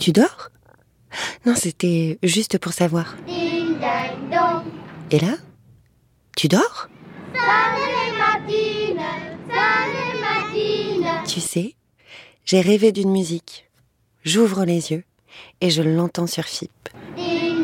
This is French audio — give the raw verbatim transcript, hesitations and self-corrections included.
Tu dors ? Non, c'était juste pour savoir. Ding ding dong. Et là ? Tu dors ? Salut Martine, salut Martine. Tu sais, j'ai rêvé d'une musique. J'ouvre les yeux et je l'entends sur F I P.